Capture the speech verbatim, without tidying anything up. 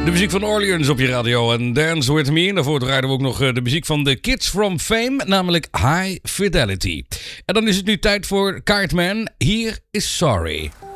De muziek van Orleans op je radio en Dance With Me. En daarvoor draaiden we ook nog de muziek van de Kids From Fame, namelijk High Fidelity. En dan is het nu tijd voor Cartman. Hier is Sorry.